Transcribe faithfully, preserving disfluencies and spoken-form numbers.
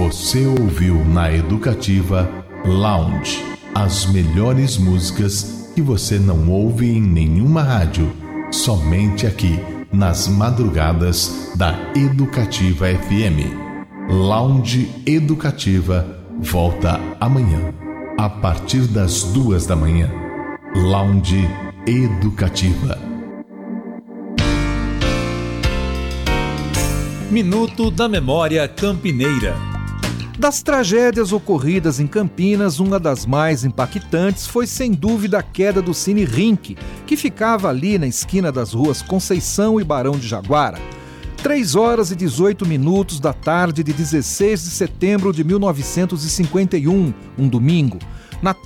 Você ouviu na Educativa Lounge as melhores músicas que você não ouve em nenhuma rádio, somente aqui nas madrugadas da Educativa F M. Lounge Educativa volta amanhã, a partir das duas da manhã. Lounge Educativa. Minuto da Memória Campineira. Das tragédias ocorridas em Campinas, uma das mais impactantes foi sem dúvida a queda do Cine Rink, que ficava ali na esquina das ruas Conceição e Barão de Jaguara. três horas e dezoito minutos da tarde de dezesseis de setembro de mil novecentos e cinquenta e um, um domingo. Na